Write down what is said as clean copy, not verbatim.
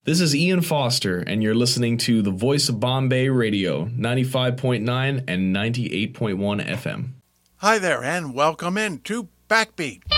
This is Ian Foster, and you're listening to the Voice of Bombay Radio, 95.9 and 98.1 FM. Hi there, and welcome in to Backbeat.